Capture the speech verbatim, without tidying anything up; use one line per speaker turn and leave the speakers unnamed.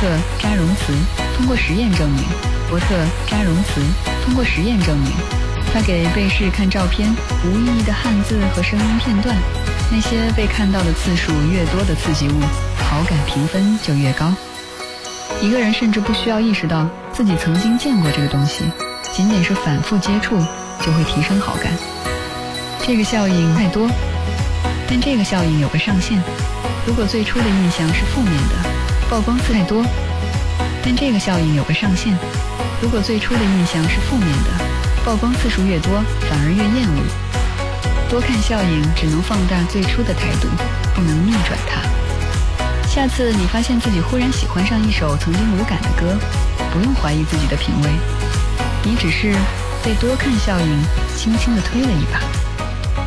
特扎荣茨通过实验证明，伯特扎荣茨通过实验证明，他给被试看照片，无意义的汉字和声音片段，那些被看到的次数越多的刺激物，好感评分就越高。一个人甚至不需要意识到自己曾经见过这个东西，仅仅是反复接触就会提升好感。这个效应太多，但这个效应有个上限。如果最初的印象是负面的，曝光次太多，但这个效应有个上限。如果最初的印象是负面的，曝光次数越多，反而越厌恶。多看效应只能放大最初的态度，不能逆转它。下次你发现自己忽然喜欢上一首曾经无感的歌，不用怀疑自己的品味，你只是被多看效应轻轻地推了一把。